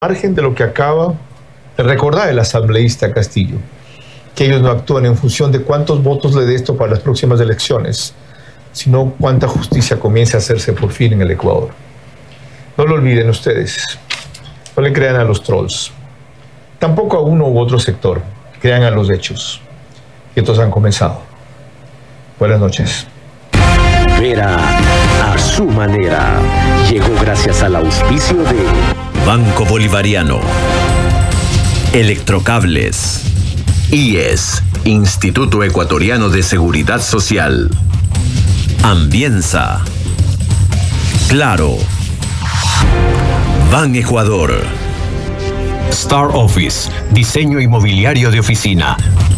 margen de lo que acaba de recordar el asambleísta Castillo, que ellos no actúan en función de cuántos votos le dé esto para las próximas elecciones, sino cuánta justicia comience a hacerse por fin en el Ecuador. No lo olviden ustedes, no le crean a los trolls, tampoco a uno u otro sector, crean a los hechos. Y estos han comenzado. Buenas noches. Vera a su manera llegó gracias al auspicio de Banco Bolivariano, Electrocables, IES, Instituto Ecuatoriano de Seguridad Social, Ambienza, Claro, Ban Ecuador, Star Office, diseño inmobiliario de oficina,